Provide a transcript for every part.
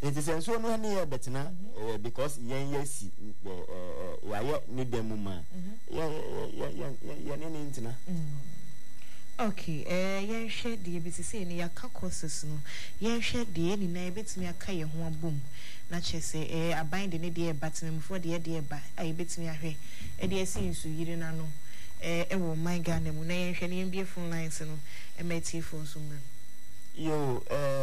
It is so no near betina because yen si ya ni demu ma ya intina. Okay, yen share the BCC ni yaka courses no. Yen share the ni na betimi aka ye ho abom. Na chese aban de ne de batem for de ba ai betimi ahwe. E de esi nsu yiri na no. Ewo my Ghana mu na yen hwe ne mbie phone lines no. MT phone so mre. Yo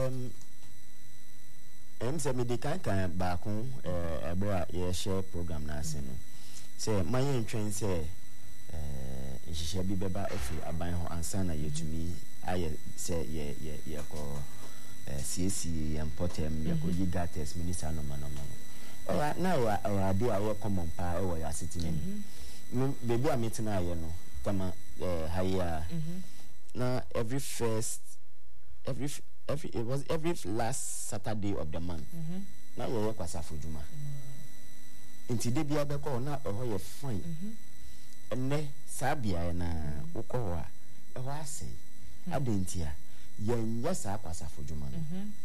se me de kan ba ko ebra ye share program na ase no. Say my entren say nhihye bi beba efi aban ho ansa na yetumi aye say ye ko CAC importem ye ko gigates minister no mano na wa bi awo common pa e wo ya sitini baby a meeting aye no kama haya na every last Saturday of the month na wo kwasa fojuma nti de bia be ko na ho ye fine enne sabia na ukowa eho ase adentia yenya sa kwasa fojuma no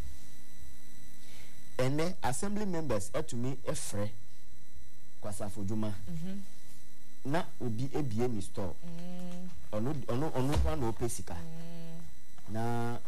enne assembly members atumi efre kwasa fojuma na obi ebie mi store ono kwa na opesika na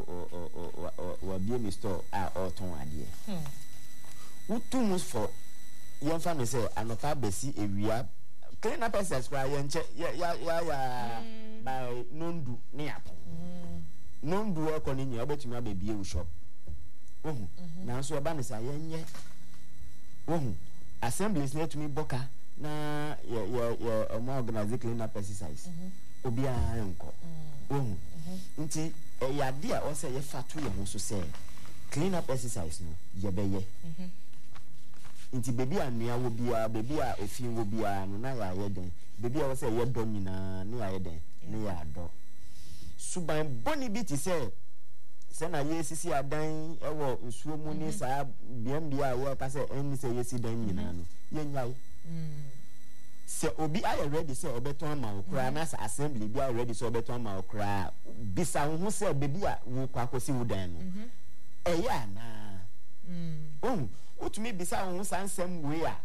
o bie mi store a oton ade utumus for yemfa me say anopa besi ewia clean up access kwa yenche ya by nondu ne apo nondu e koni nya obetumi abebie u shop na so ba me say yenye assemblies na tumi boka na ya omo organize clean up exercise obi a enko nti ya dia o say ye fatu ye ho so say clean up exercise no ye beye nti bebi anua wo bia bebi a ofin wo bia no na ya yeden bebi a wo say ye do nyina na ya yeden na ya do suban boni bi ti say na ye sisi adan ewo nsuo mu ni sa bia wo ka say eni say ye si dan nyina no ye nyai se obi are ready say obeton ma okra na assembly bia ready say obeton ma okra bisa ho say bebi a wo kwa kosi wo dan no eya na utumi bisa ho sansem we a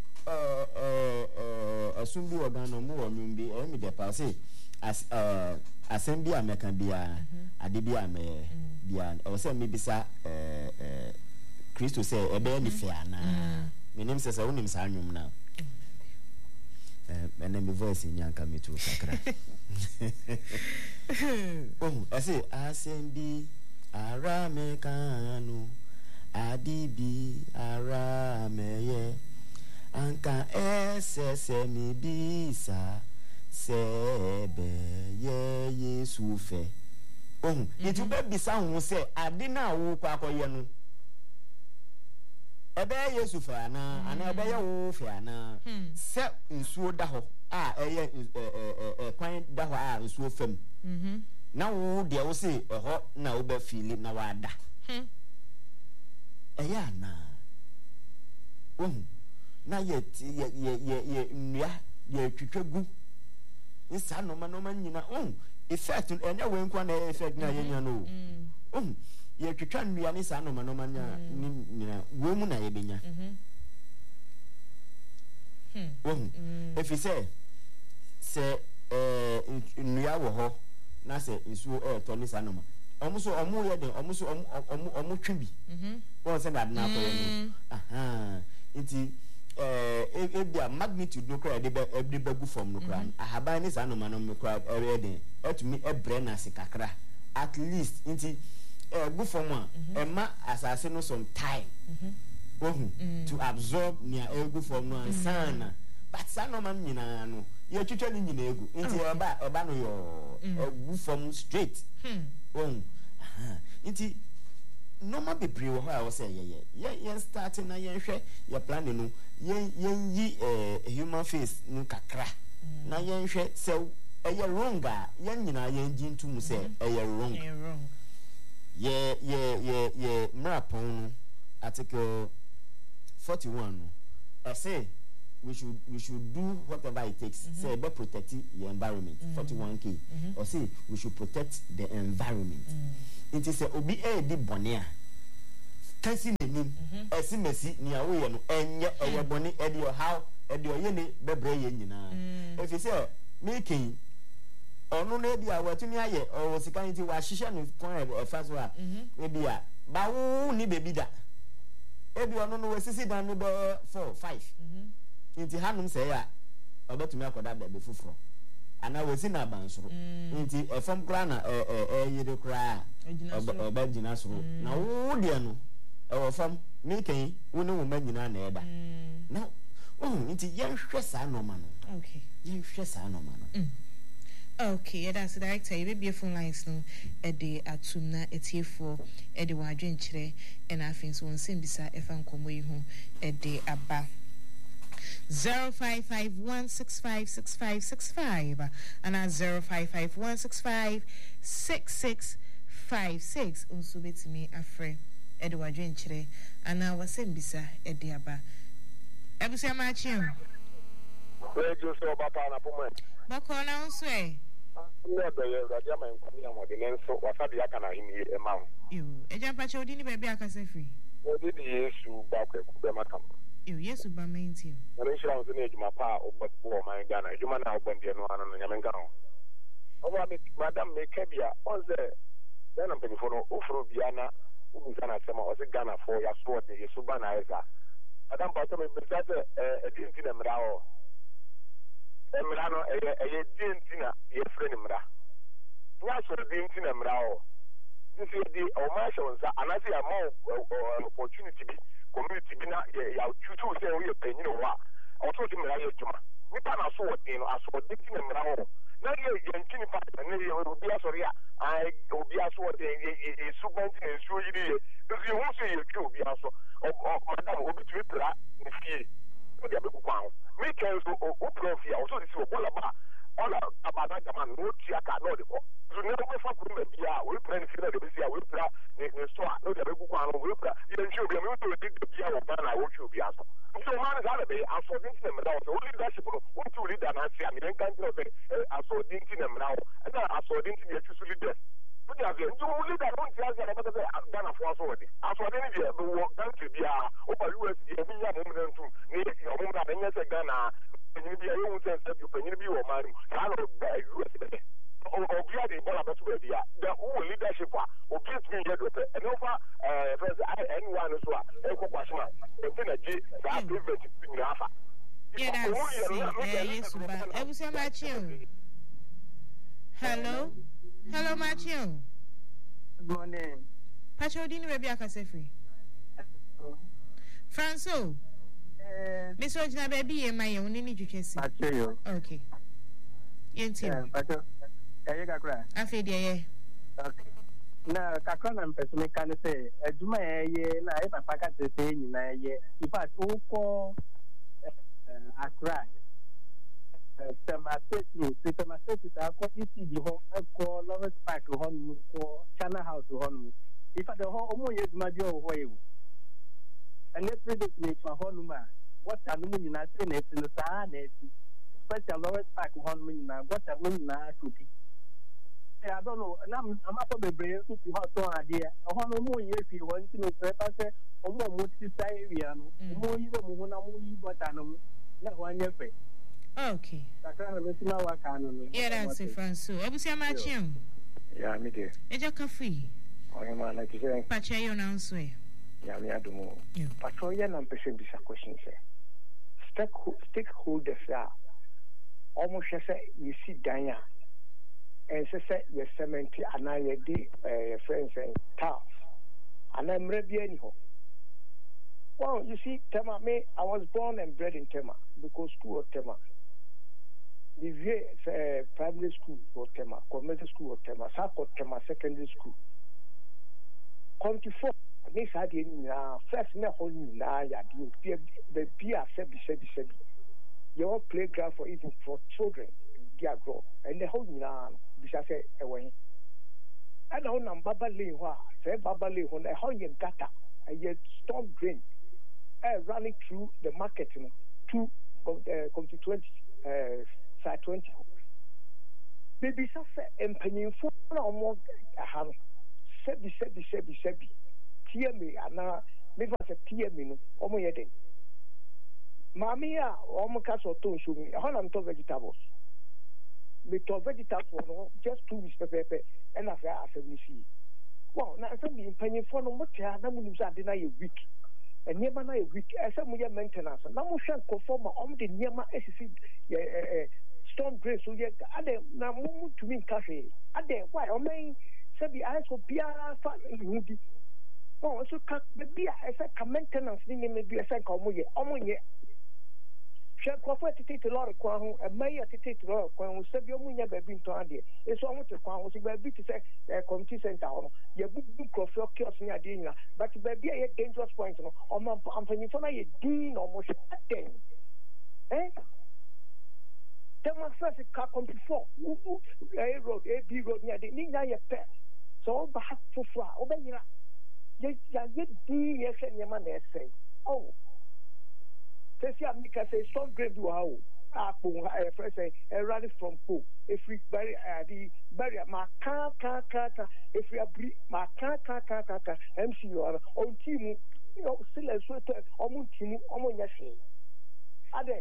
asumbi organo mu onumbi emi de pase as assembly ameka bia ade bia me bia o se me bisa Kristo se ebe ni fe ana menim se wonim sa anwum na ene me voice nyanka metu kakra ase assembly ara mekanu adibi ara meye anka mi bisa sebe ye Yesu fe itu be bisa hu se ade na wo kwa akoye no ebe Yesu fe ana ebe ye wo fe ana se nsuo da ho a eye kwan da ho a nsuo fam na wo de wo se ho na wo ba fili na wada eya na na ye nua ye twetwagu isa no ma nyina effect enya we nkwa na effect na ye nya no ye twetwa nua ni sa no ma nya ni nyina wo mu na ye benya efise se nua wo ho na se nsuo to ni sa no ma omu ye den omu twibi won say that na ko ye no nti ebia magnitude no kra de begu from no kra ahaban ni sa no ma no kra den etumi ebre na sikakra at least nti gu from a ema asase no some time to absorb near egu from no ansana but sa no man nyina no ye twetwa ni nyina egu nti eba no yo gu from straight nti normal be pre wo ha wo say ye start na ye hwe ye plan no ye yi human face no kakra na ye hwe se eye wrong a ye nyina ye ngintu mu se eye wrong ye mrapon article 41 no I say we should do whatever it takes say about protecting your environment 41k or say we should protect the environment it is obi di bonia kasi nim esi mesi ni awo ye no enye eye boni e de how e de oye ne bebre ye nyina efi se making onu na bia watumi aye o sika nti wa hihye no pon e fa so a e bia ba wo ni bebi da e bi onu no wasisi dan no be 4 5 nti hanum se ya obetumi akoda bebe fufuro ana wasi na bansoro nti efom kra na yede kra obagina soro na wo de no e fam making wo ne wo magina na eda na nti yenhwe sa no ma no okay yenhwe sa no ma no okay, that's the director. You be phone lines no at the atumna etiefo at the wadwen chire and I think so sim bisa e fan komo yi ho at the aba 0551656565 and 0551656656 unso betimi afre at the wadwen chire and I was sim bisa at the aba ebusia ma chim radio so baba na pomo bakona unso Never, Radia, my company, so what are the Akana in the amount? You, a jump at your dinner, baby, I can say free. What did you back at Kubema camp? Yes, by main team. And I shall age my pa or what for my Ghana, you man out when the one on the Yamangano. Oh, Madame Mekabia, on the then I'm paying for Ufrubiana, who is an asema or the Ghana for your sword, the Subana Eza. Madame Bottom is a dinner Mrao. Emrano dintina ye friend mra nya so dintina mra o this is the omasons anasi amount opportunity bi community bi na ya chuchu say we penyin wa o so ti mra ye juma nipa na so odin no aso dintina mra o na ye yentini pa na ye obi asori a ai obi aso odin ye subent na so yiri ye because you who say you kill obi aso madam obi tu pra ni fie o dia be ku kwan me can so o profia also this bola ba all about that man no tiaka no de ko so ne me fa kuru be bia we plan fi na de bia we pra ne so no de be ku kwan no we pra ye nchi obi me to de bia wo ba na wo chi obi aso so man za be aso din tin me da so leadership no wo to leader na sia me kan tro be aso din tin me na wo na aso din tin ye chu leaders put ya bien so leader no ti asia na be Ghana for aso de aso din ni be wo country bia o ba US ye bi ya mo me ntu ni o mo na be nya se Ghana penyin bi ayo un sense bi penyin bi wo mari sa no ba US be obi ade bola beto be bia the who leadership a obi tumi ye do pe e no fa first anyone so a e ko kwashima e tin agi sa private ni afa yeah yes ba ebusia ma chim hello ma chim good morning pacho dini be bia ka se free Franco Miss Ojina baby ye my own ni twetwesi okay yenti pacho e ga kra afi de ye okay na kakra na mpesome kan se aduma ye na e papa ka tete nyina ye in fact uko akra tema state ta ko ECD ho ko Lawrence Park ho no ko China House ho no in fact ho omo ye aduma bi ho ye and let me for ho no ma what are no nyina se na eti no saa na eti special Lawrence Park ho no nyina what are no nyina tupi I don't know na amato bebre so ti ho to ade ho no mo ye fi ho nti no prepa se omo mo ti sai area no mo yi mo ho na mo yi bota no na ho anya fe okay takana me tina wa kanu no yeah that's it Franco ebusia ma chim ya mi de eja kafi o ma na ti se pa che yo na nso e ya mi adumo patrol ya na mpese bisa question se stakeholders are almost say you see Danya and say you cement and I di friends and staff and I'm ready anyhow. Well, you see, Tema, me, I was born and bred in Tema because school of Tema. The primary school of Tema, community school of Tema, Sako Tema secondary school. 24. This idea first me hold na ya the beer said. Your playground for even for children dear grow and the whole na bisa say away. I don't know Baba Lewa, say Baba Lewa, a how you gata, a yet storm drain running through the market to come to 20 side 20. Baby suffer and penny for no more sebi. Hear me, and me fa se tie mi no omo ye den mami a omo ka so to nsu mi ho na mto vegetables me to vegetables no just 2 weeks pepe and after asem see well na asem bi panyin fo no motia na mu nimsa de na ye week and niema na ye week asem ye maintenance na mo hwe conform om de niema esisi storm drain so ye ade na mu tumi nkafe ade why o men say bi aso bia fa hudi oh so ka bia ese ka maintenance ni me bia ese ka omo ye hwe kwafo tete lord kwa ho emay tete lord kwa ho se bi omo nya ba bi nto ade eso omo te kwa ho so ba bi te say community center ho ye bubu crofo kiosk ni ade nyina but ba bia ye dangerous point no omo ampanyi fo na ye din omo hwe Tema first car come before A road, A B road near the Nina ye pet. So back for far, Obeyna. Ye yes, and your man say. Oh, Tessia Mika say, some great do how. First say, a rally from Po. If we bury the barrier, my car, if we are my car, MCU or on team, still a sweater, almost team, almost yes. Ade.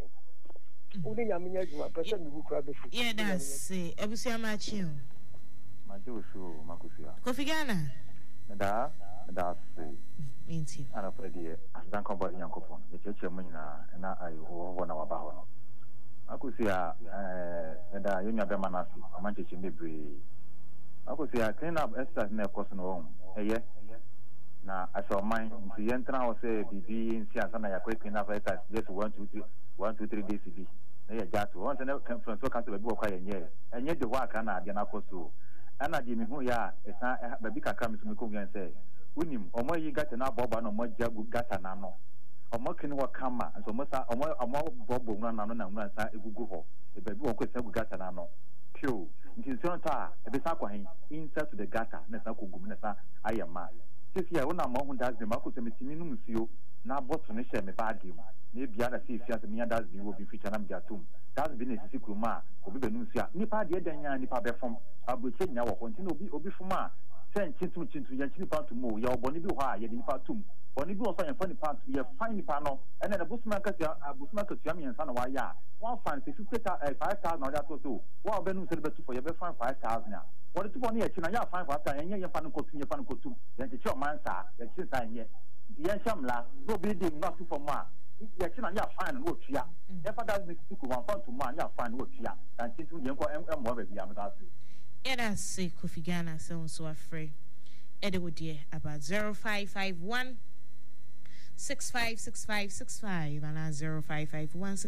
Yeah, that's it. Ebusia Machi. Majosu Makusia. Kofi Ghana. That's means you. And after the Danko Body Yankopon, the church of Mina, and I won our Bahono. Makusia, and I Unia Bemanasi, a Manchester Mibri. Makusia, clean up Esther in a person home. Eh, now I saw mine to Yentra or say BB in Siasana, quick enough, just 1, 2, 3 days. They are just once and come from so country book and yet the work and I did so. And I give me who ya is not a big comes to me and say, Winim, or more you got an aboba no more jug got an anno. Or more can work come and so much or more bob run on and run a Google. If baby won't got an anno. Pure. It is on tar, a besaqua inside to the gata, Nesako Guminasa, I am mad. This year, when I'm more does the Marcus and Minum you now bought to Nisha me bad game. Maybe other see if me and that will be featured on Jatum. That's been a Sikuma, Obibenusia, Nipa de Danya, Nipa Befom, Abuche now, continue Obifuma, send Chintu Yanchipa to move your Bonibu High, Yadipatum, Bonibu also a funny part, you have fine panel, and then a Busmaker Yami and Sanawaya. One fine, if you get a 5,000 or that or two, well, Benu celebrate for your best fine 5,000 now. What is 2 1 year, China, fine for after and your fan continue fan go to, then the show mansa, that she's saying yet. Yanshamla, no bidding, not for ma. Yes, you fine work here. If I doesn't speak one fun to man, you fine work here. And since we don't more baby, I'm not saying. And I say, Kofi Ghana sounds so afraid. Edward dear about 0551 656565 and 0551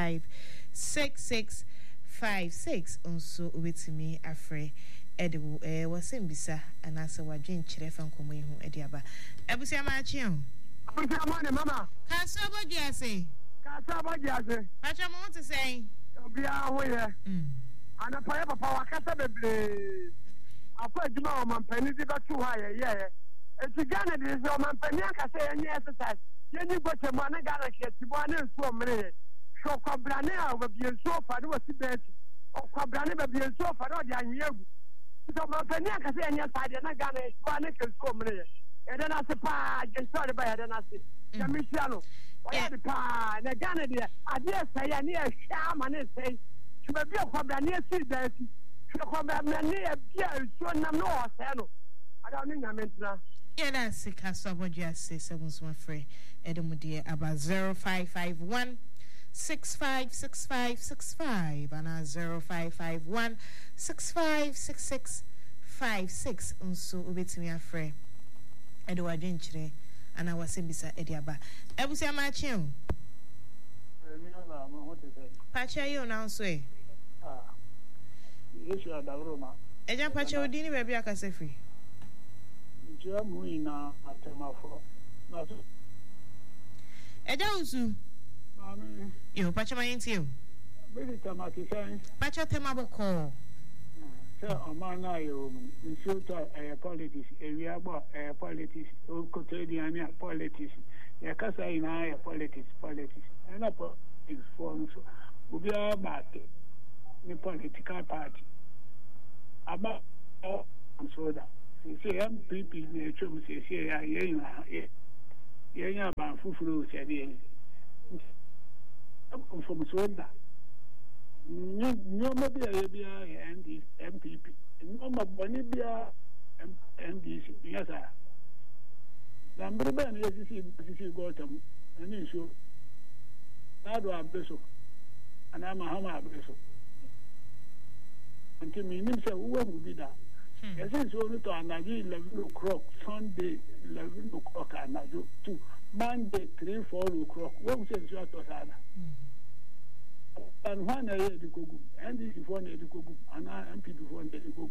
656656 also with me afraid. Edward was in Bisa and I saw a gin chef and come home Ediaba. Ebusia Machion. Mama. Casaba Jesse. Casaba Jesse. What you want to say? Be aware. And a papa power Casabe. I put Juma man penny got too high, yeah. It's a Ghana, this is man penny, I say, and yes, then you got a man, I got a kid to 1 and 4 minutes. So Cobrana will be so far, was the best. Or Cobrana will be so far, or the so my penny, I say, and yes, I didn't got a 1 and 4 minutes. And then I said, "Pa, just sorry by it." And I said, "Michelle, why the pa? And Ghana there, I dare say, I near sham and say, she may be a problem near Silver. She come back near Pierre, so no, I don't know. Yeah, that's a Casaba Jesse, someone's my friend, Edmund dear, about 0551 656565 and 0551 656656. Also, with me a friend. Edward Gentry, and I was in beside Ediaba. Ebusia Machion. Pacha, you now say. Yes, you are the Roma. Eja Pacha, Dini, baby, I can say free. Jamuina at Temafo. Eja Usu. You, Pacha, my into. Very Tamaki saying. Pacha Temaboko. Amana you in filter politics, area politics, quotidian politics, Yakasa in higher politics, and politics forms will be about the political party. About so that you say MPP, nature, say, yenya ban fufuru sɛdeɛ from Swanda. No, maybe a MPP. No, my bonny be a MDC. Yes, sir. Number Ben, yes, you see, got them. And issue. Now do I beso. And I'm a hammer beso. Until me, who will be that? Yes, it's only to Anagi 11 o'clock, Sunday 11 o'clock, and I do 2. Monday 3, 4 o'clock. What says you are to Sana? And one I had to go, and this is one I had to go, and I am people one day to go.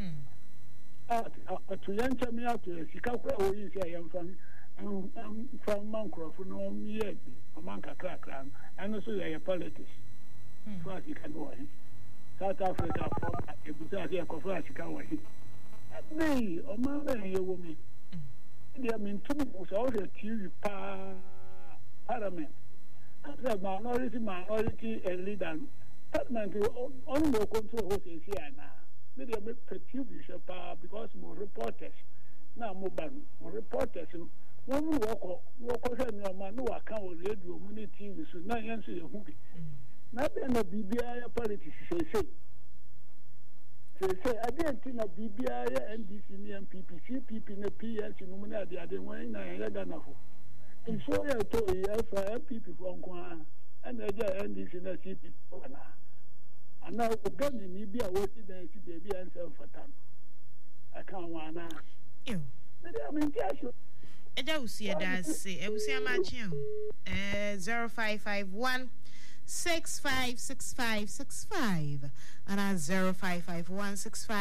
To answer me out to a Chicago, I am from Moncroft, no, yet, a Manca crack, and also a politics. So as you can go in South Africa, from a bizarre coffee, Chicago. Me, or my woman. I mean, 2 was already a TV parliament. The minority and leader. Parliament only no control what is here now. Maybe I make petty because more reporters. Now, more reporters. When we walk no man, no account of radio, money TV, so now answer your movie. Nothing of BBI politics, say. Say, I didn't think of BBI, NDC, and CPP, and PS, and the other one, I had enough. And so I told you, for people from Kwan, and I just NDC, and CPP. And now, again, in Libya, waiting there, baby, and self for time. I can't want to. You. I mean, I will see a dance. I will see a match. 0551 656565 and at 0551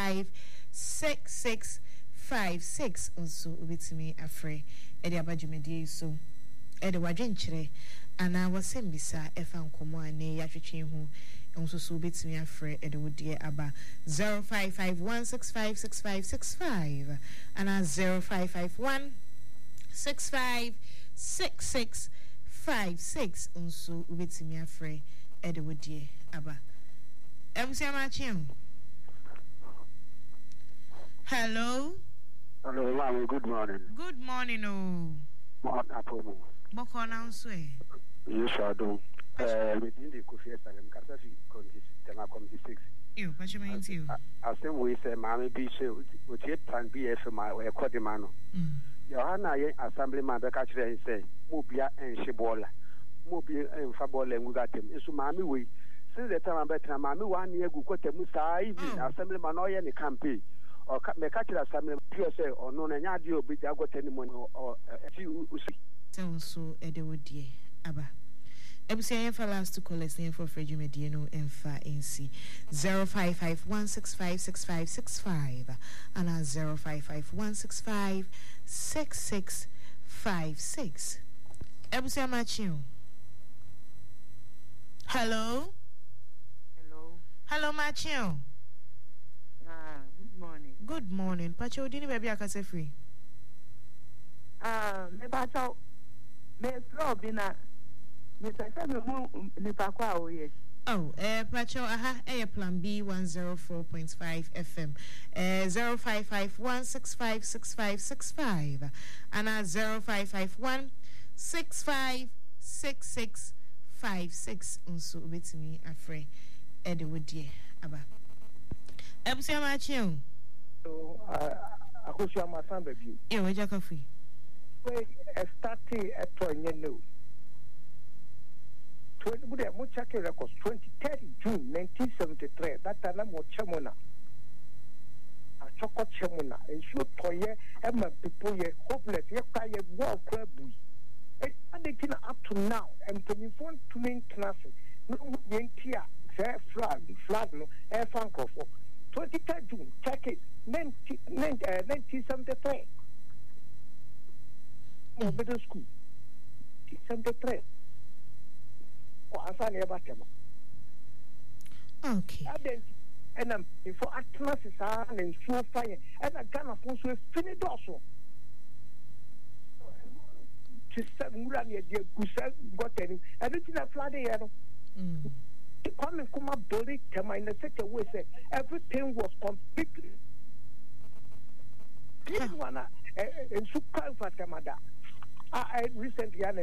656656 also with me afraid Eddie Abajumedi so Eddie Wajenchre and I was saying bisa Efan Komo and Yatchin who also so bit me afraid Eddie would dear Abba 0551 656565 and at 0551 656656 also with me afraid Edward dear Abba. Hello. Hello, ma'am. Good morning. Good morning, oh. Boko now say. Yes, I do. Within the Kofi Salem Kasafi Tema 26. You, what you mean to you? I think we say, Mammy B. Which yet plan BF my way, Quadimano. Johanna, Assemblyman, the catcher, and say, Mubia and Shibola. Mubia and Fabola, and we got him. It's Mammy we. Since the time I'm better, Mammy 1 year go quote Musa, even Assemblyman or any campaign. Or me catch Assemblyman PSA or no, and Yadio be there got any money or so Edward dear Abba. Ebusia for last to call us name for Fred Mediano and Fa NC 0551656565 and 0551656656. Ebusia Machiu. Hello. Hello Machiu. Good morning. Good morning. Pacho dini baby akase free. Me pacho me flow bina. Oh, Pacho, plan B 104.5 FM, 0551656565 and 0551656656 also with me afraid Edward dear Abba. Ebusia Machiu. So, I hope you are my son, baby. Yeah, we just coffee. We started at 20. We check records 23rd June 1973. That time I'm Chamona. A chocolate Chamona. And shoot for ye, and my people ye hopeless, ye cry ye war crab. And they up to now, and when you want to main classes, no Yankia, fair flag, no, air funko for 23rd June, check it, 1973. No middle school, 73. Okay. And I'm before Atlas is on and so fire, and a gun of course will finish also. Just 7 years, got any, everything a flooding. The common come up building, come in such a way, say everything was completely. One and so called for Tamada. I recently had